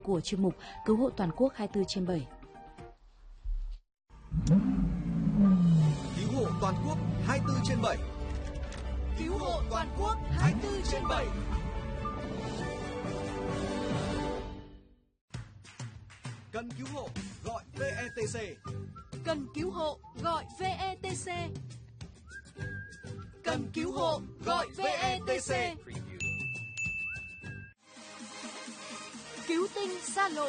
của chuyên mục Cứu hộ toàn quốc 24/7. Cứu hộ toàn quốc 24/7. Cứu hộ toàn quốc 24/7. Cần cứu hộ gọi VETC. Cần cứu hộ gọi VETC. Cần cứu hộ gọi VETC. Cứu tinh xa lộ.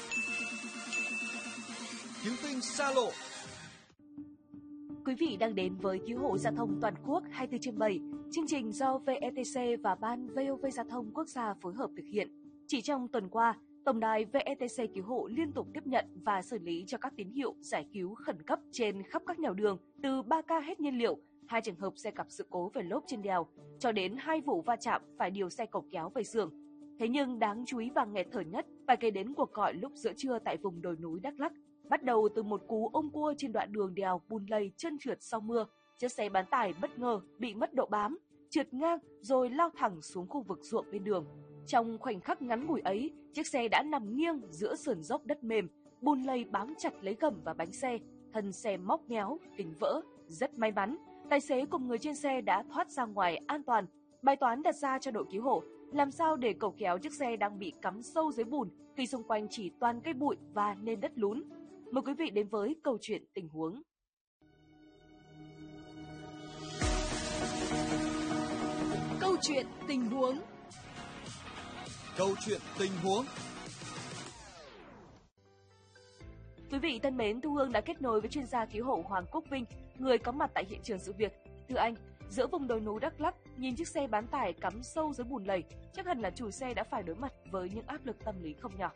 Cứu tinh xa lộ. Quý vị đang đến với Cứu hộ giao thông toàn quốc 24/7, chương trình do VETC và Ban VOV Giao thông Quốc gia phối hợp thực hiện. Chỉ trong tuần qua, Tổng đài VETC Cứu hộ liên tục tiếp nhận và xử lý cho các tín hiệu giải cứu khẩn cấp trên khắp các nẻo đường, từ 3 ca hết nhiên liệu, 2 trường hợp xe gặp sự cố về lốp trên đèo, cho đến 2 vụ va chạm phải điều xe cẩu kéo về xưởng. Thế nhưng đáng chú ý và nghẹt thở nhất phải kể đến cuộc gọi lúc giữa trưa tại vùng đồi núi Đắk Lắk. Bắt đầu từ một cú ôm cua trên đoạn đường đèo bùn lầy trơn trượt sau mưa, chiếc xe bán tải bất ngờ bị mất độ bám, trượt ngang rồi lao thẳng xuống khu vực ruộng bên đường. Trong khoảnh khắc ngắn ngủi ấy, chiếc xe đã nằm nghiêng giữa sườn dốc đất mềm, bùn lầy bám chặt lấy gầm và bánh xe, thân xe móc méo, kính vỡ. Rất may mắn, tài xế cùng người trên xe đã thoát ra ngoài an toàn. Bài toán đặt ra cho đội cứu hộ, làm sao để cẩu kéo chiếc xe đang bị cắm sâu dưới bùn khi xung quanh chỉ toàn cây bụi và nền đất lún. Mời quý vị đến với câu chuyện tình huống. Câu chuyện tình huống. Câu chuyện tình huống. Quý vị thân mến, Thu Hương đã kết nối với chuyên gia cứu hộ Hoàng Quốc Vinh, người có mặt tại hiện trường sự việc. Thưa anh, giữa vùng đồi núi Đắk Lắk, nhìn chiếc xe bán tải cắm sâu dưới bùn lầy, chắc hẳn là chủ xe đã phải đối mặt với những áp lực tâm lý không nhỏ.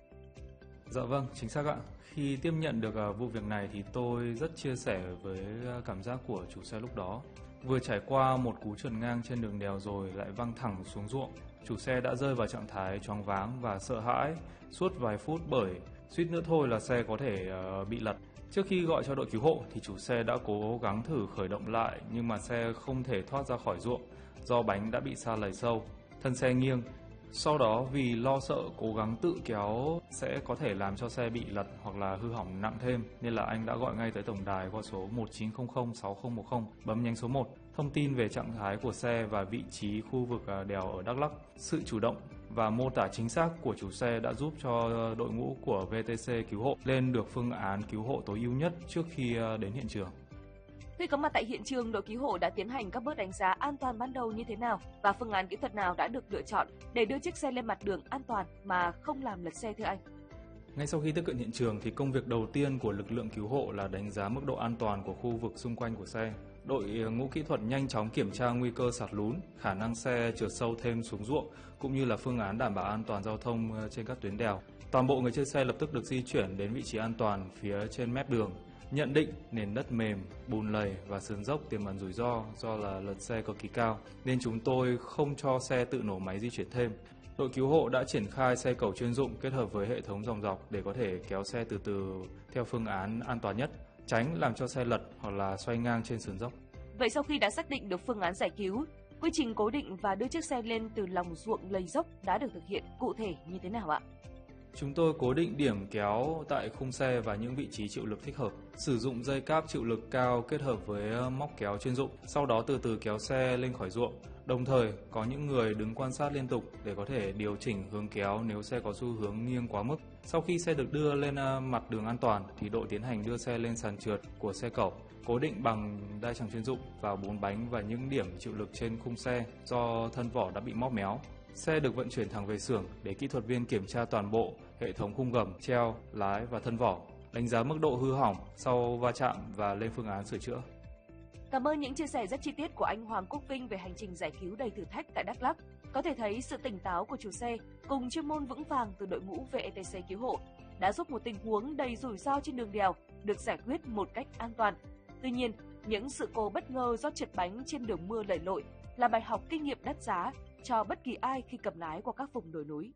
Dạ vâng, chính xác ạ. Khi tiếp nhận được vụ việc này thì tôi rất chia sẻ với cảm giác của chủ xe lúc đó. Vừa trải qua một cú trượt ngang trên đường đèo rồi lại văng thẳng xuống ruộng. Chủ xe đã rơi vào trạng thái choáng váng và sợ hãi suốt vài phút bởi suýt nữa thôi là xe có thể bị lật. Trước khi gọi cho đội cứu hộ thì chủ xe đã cố gắng thử khởi động lại nhưng mà xe không thể thoát ra khỏi ruộng do bánh đã bị sa lầy sâu, thân xe nghiêng. Sau đó vì lo sợ cố gắng tự kéo sẽ có thể làm cho xe bị lật hoặc là hư hỏng nặng thêm nên là anh đã gọi ngay tới tổng đài qua số 1900 6010, bấm nhánh số 1, thông tin về trạng thái của xe và vị trí khu vực đèo ở Đắk Lắk. Sự chủ động và mô tả chính xác của chủ xe đã giúp cho đội ngũ của VTC cứu hộ lên được phương án cứu hộ tối ưu nhất trước khi đến hiện trường. Khi có mặt tại hiện trường, đội cứu hộ đã tiến hành các bước đánh giá an toàn ban đầu như thế nào và phương án kỹ thuật nào đã được lựa chọn để đưa chiếc xe lên mặt đường an toàn mà không làm lật xe thưa anh? Ngay sau khi tiếp cận hiện trường thì công việc đầu tiên của lực lượng cứu hộ là đánh giá mức độ an toàn của khu vực xung quanh của xe. Đội ngũ kỹ thuật nhanh chóng kiểm tra nguy cơ sạt lún, khả năng xe trượt sâu thêm xuống ruộng cũng như là phương án đảm bảo an toàn giao thông trên các tuyến đèo. Toàn bộ người trên xe lập tức được di chuyển đến vị trí an toàn phía trên mép đường. Nhận định nền đất mềm, bùn lầy và sườn dốc tiềm ẩn rủi ro do là lật xe cực kỳ cao nên chúng tôi không cho xe tự nổ máy di chuyển thêm. Đội cứu hộ đã triển khai xe cẩu chuyên dụng kết hợp với hệ thống dòng dọc để có thể kéo xe từ từ theo phương án an toàn nhất, tránh làm cho xe lật hoặc là xoay ngang trên sườn dốc. Vậy sau khi đã xác định được phương án giải cứu, quy trình cố định và đưa chiếc xe lên từ lòng ruộng lầy dốc đã được thực hiện cụ thể như thế nào ạ? Chúng tôi cố định điểm kéo tại khung xe và những vị trí chịu lực thích hợp, sử dụng dây cáp chịu lực cao kết hợp với móc kéo chuyên dụng, sau đó từ từ kéo xe lên khỏi ruộng. Đồng thời, có những người đứng quan sát liên tục để có thể điều chỉnh hướng kéo nếu xe có xu hướng nghiêng quá mức. Sau khi xe được đưa lên mặt đường an toàn, thì đội tiến hành đưa xe lên sàn trượt của xe cẩu, cố định bằng đai chằng chuyên dụng vào 4 bánh và những điểm chịu lực trên khung xe do thân vỏ đã bị móp méo. Xe được vận chuyển thẳng về xưởng để kỹ thuật viên kiểm tra toàn bộ hệ thống khung gầm, treo, lái và thân vỏ, đánh giá mức độ hư hỏng sau va chạm và lên phương án sửa chữa. Cảm ơn những chia sẻ rất chi tiết của anh Hoàng Quốc Vinh về hành trình giải cứu đầy thử thách tại Đắk Lắk. Có thể thấy sự tỉnh táo của chủ xe cùng chuyên môn vững vàng từ đội ngũ VETC cứu hộ đã giúp một tình huống đầy rủi ro trên đường đèo được giải quyết một cách an toàn. Tuy nhiên, những sự cố bất ngờ do trượt bánh trên đường mưa lầy lội là bài học kinh nghiệm đắt giá cho bất kỳ ai khi cầm lái qua các vùng đồi núi.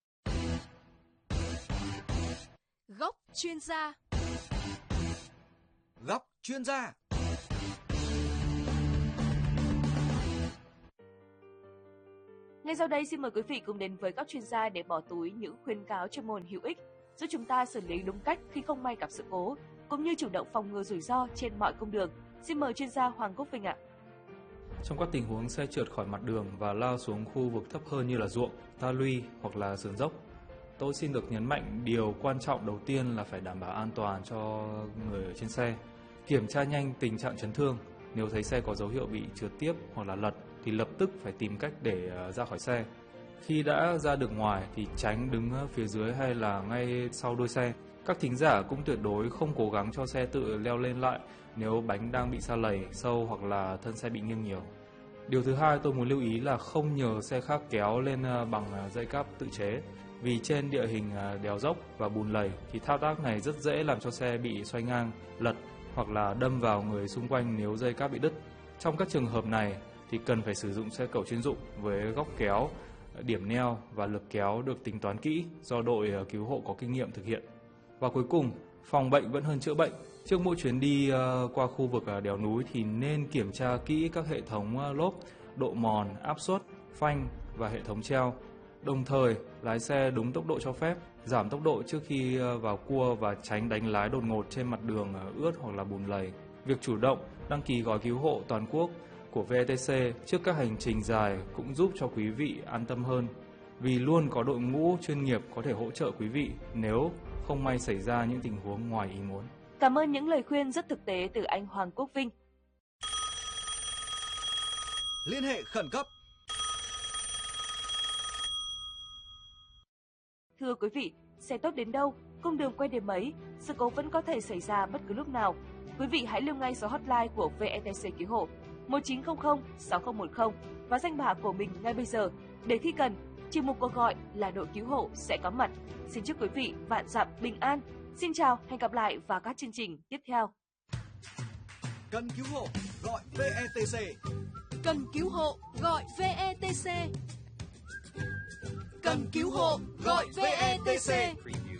Góc chuyên gia. Góc chuyên gia. Ngay sau đây xin mời quý vị cùng đến với các chuyên gia để bỏ túi những khuyến cáo chuyên môn hữu ích, giúp chúng ta xử lý đúng cách khi không may gặp sự cố, cũng như chủ động phòng ngừa rủi ro trên mọi cung đường. Xin mời chuyên gia Hoàng Quốc Vinh ạ. Trong các tình huống xe trượt khỏi mặt đường và lao xuống khu vực thấp hơn như là ruộng, ta luy hoặc là sườn dốc, tôi xin được nhấn mạnh điều quan trọng đầu tiên là phải đảm bảo an toàn cho người ở trên xe. Kiểm tra nhanh tình trạng chấn thương, nếu thấy xe có dấu hiệu bị trượt tiếp hoặc là lật thì lập tức phải tìm cách để ra khỏi xe. Khi đã ra được ngoài thì tránh đứng phía dưới hay là ngay sau đuôi xe. Các thính giả cũng tuyệt đối không cố gắng cho xe tự leo lên lại nếu bánh đang bị sa lầy, sâu hoặc là thân xe bị nghiêng nhiều. Điều thứ hai tôi muốn lưu ý là không nhờ xe khác kéo lên bằng dây cáp tự chế. Vì trên địa hình đèo dốc và bùn lầy thì thao tác này rất dễ làm cho xe bị xoay ngang, lật hoặc là đâm vào người xung quanh nếu dây cáp bị đứt. Trong các trường hợp này thì cần phải sử dụng xe cẩu chuyên dụng với góc kéo, điểm neo và lực kéo được tính toán kỹ do đội cứu hộ có kinh nghiệm thực hiện. Và cuối cùng, phòng bệnh vẫn hơn chữa bệnh. Trước mỗi chuyến đi qua khu vực đèo núi thì nên kiểm tra kỹ các hệ thống lốp, độ mòn, áp suất, phanh và hệ thống treo. Đồng thời, lái xe đúng tốc độ cho phép, giảm tốc độ trước khi vào cua và tránh đánh lái đột ngột trên mặt đường ướt hoặc là bùn lầy. Việc chủ động đăng ký gói cứu hộ toàn quốc của VETC trước các hành trình dài cũng giúp cho quý vị an tâm hơn, vì luôn có đội ngũ chuyên nghiệp có thể hỗ trợ quý vị nếu không may xảy ra những tình huống ngoài ý muốn. Cảm ơn những lời khuyên rất thực tế từ anh Hoàng Quốc Vinh. Liên hệ khẩn cấp. Thưa quý vị, xe tốt đến đâu, cung đường quay đến mấy, sự cố vẫn có thể xảy ra bất cứ lúc nào. Quý vị hãy lưu ngay số hotline của VETC cứu hộ 1900 6010 và danh bạ của mình ngay bây giờ để khi cần, chỉ một cuộc gọi là đội cứu hộ sẽ có mặt. Xin chúc quý vị vạn dặm bình an. Xin chào, hẹn gặp lại vào các chương trình tiếp theo. Cần cứu hộ, gọi VETC. Cần cứu hộ, gọi VETC. Cần cứu hộ, gọi VETC.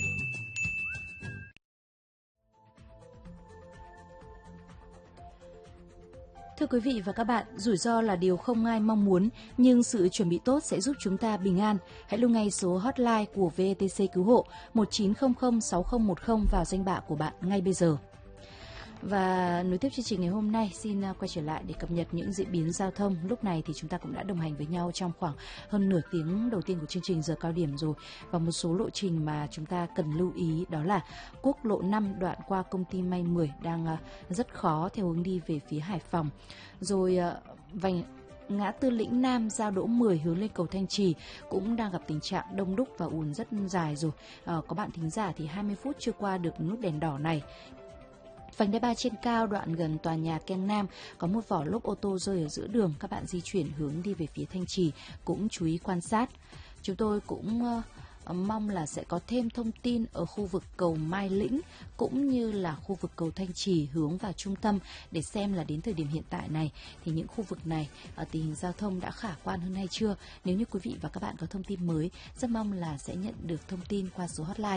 Thưa quý vị và các bạn, rủi ro là điều không ai mong muốn, nhưng sự chuẩn bị tốt sẽ giúp chúng ta bình an. Hãy lưu ngay số hotline của VETC cứu hộ 1900 6010 vào danh bạ của bạn ngay bây giờ. Và nối tiếp chương trình ngày hôm nay, xin quay trở lại để cập nhật những diễn biến giao thông. Lúc này thì chúng ta cũng đã đồng hành với nhau trong khoảng hơn nửa tiếng đầu tiên của chương trình giờ cao điểm rồi. Và một số lộ trình mà chúng ta cần lưu ý đó là quốc lộ 5 đoạn qua công ty May 10 đang rất khó theo hướng đi về phía Hải Phòng. Rồi ngã tư Lĩnh Nam giao đỗ 10 hướng lên cầu Thanh Trì cũng đang gặp tình trạng đông đúc và ùn rất dài rồi. Có bạn thính giả thì 20 phút chưa qua được nút đèn đỏ này. Vành đai 3 trên cao đoạn gần tòa nhà Keng Nam có một vỏ lốp ô tô rơi ở giữa đường. Các bạn di chuyển hướng đi về phía Thanh Trì cũng chú ý quan sát. Chúng tôi cũng mong là sẽ có thêm thông tin ở khu vực cầu Mai Lĩnh cũng như là khu vực cầu Thanh Trì hướng vào trung tâm để xem là đến thời điểm hiện tại này thì những khu vực này tình hình giao thông đã khả quan hơn hay chưa. Nếu như quý vị và các bạn có thông tin mới, rất mong là sẽ nhận được thông tin qua số hotline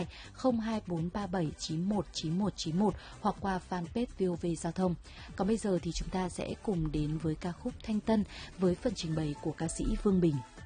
02437919191 hoặc qua fanpage VOV Giao thông. Còn bây giờ thì chúng ta sẽ cùng đến với ca khúc Thanh Tân với phần trình bày của ca sĩ Vương Bình.